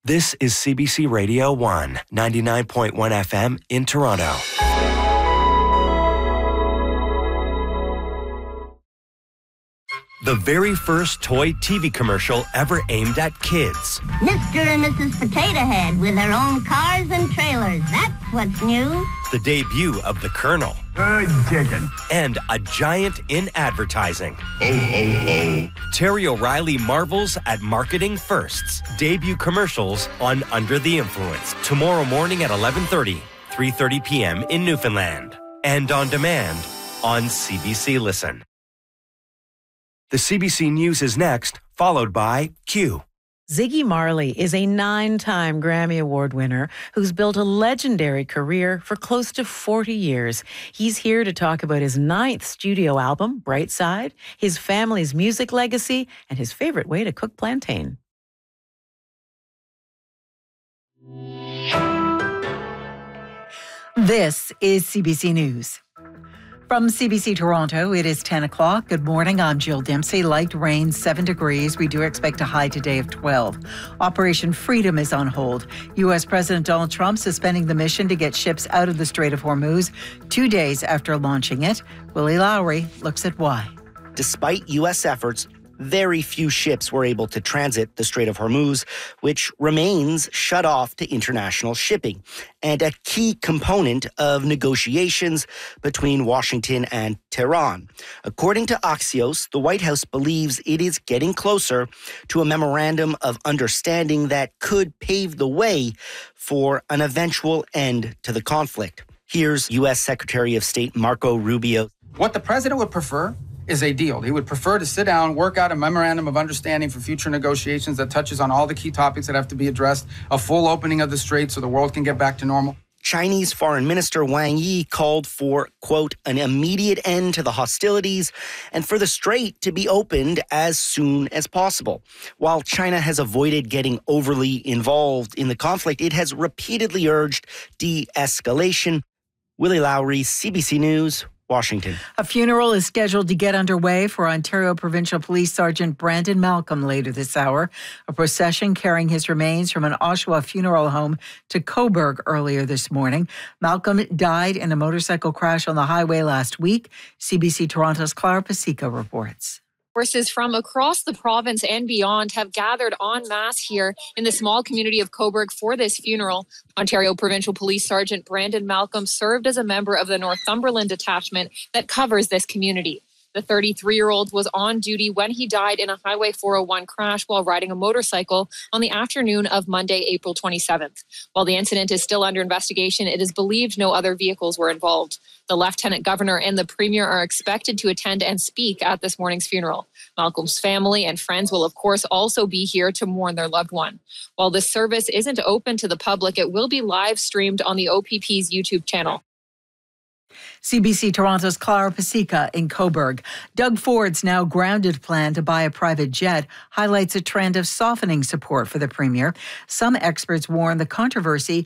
This is CBC Radio 1, 99.1 FM in Toronto. The very first toy TV commercial ever aimed at kids. Mr. and Mrs. Potato Head with their own cars and trailers. That's what's new. The debut of the Colonel. Good chicken. And a giant in advertising. Ho, ho, ho. Terry O'Reilly marvels at marketing firsts. Debut commercials on Under the Influence. Tomorrow morning at 11:30, 3:30 p.m. in Newfoundland. And on demand on CBC Listen. The CBC News is next, followed by Q. Ziggy Marley is a 9-time Grammy Award winner who's built a legendary career for close to 40 years. He's here to talk about his 9th studio album, Bright Side, his family's music legacy, and his favorite way to cook plantain. This is CBC News. From CBC Toronto, it is 10 o'clock. Good morning. I'm Jill Dempsey. Light rain, 7 degrees. We do expect a high today of 12. Operation Freedom is on hold. U.S. President Donald Trump suspending the mission to get ships out of the Strait of Hormuz 2 days after launching it. Willie Lowry looks at why. Despite U.S. efforts, very few ships were able to transit the Strait of Hormuz, which remains shut off to international shipping, and a key component of negotiations between Washington and Tehran. According to Axios, the White House believes it is getting closer to a memorandum of understanding that could pave the way for an eventual end to the conflict. Here's U.S. Secretary of State Marco Rubio. What the president would prefer is a deal. He would prefer to sit down, work out a memorandum of understanding for future negotiations that touches on all the key topics that have to be addressed, a full opening of the strait so the world can get back to normal. Chinese Foreign Minister Wang Yi called for, quote, an immediate end to the hostilities and for the strait to be opened as soon as possible. While China has avoided getting overly involved in the conflict, it has repeatedly urged de-escalation. Willie Lowry, CBC News, Washington. A funeral is scheduled to get underway for Ontario Provincial Police Sergeant Brandon Malcolm later this hour. A procession carrying his remains from an Oshawa funeral home to Cobourg earlier this morning. Malcolm died in a motorcycle crash on the highway last week. CBC Toronto's Clara Pasica reports. Forces from across the province and beyond have gathered en masse here in the small community of Cobourg for this funeral. Ontario Provincial Police Sergeant Brandon Malcolm served as a member of the Northumberland detachment that covers this community. The 33-year-old was on duty when he died in a Highway 401 crash while riding a motorcycle on the afternoon of Monday, April 27th. While the incident is still under investigation, it is believed no other vehicles were involved. The Lieutenant Governor and the Premier are expected to attend and speak at this morning's funeral. Malcolm's family and friends will, of course, also be here to mourn their loved one. While this service isn't open to the public, it will be live streamed on the OPP's YouTube channel. CBC Toronto's Clara Pasica in Cobourg. Doug Ford's now grounded plan to buy a private jet highlights a trend of softening support for the Premier. Some experts warn the controversy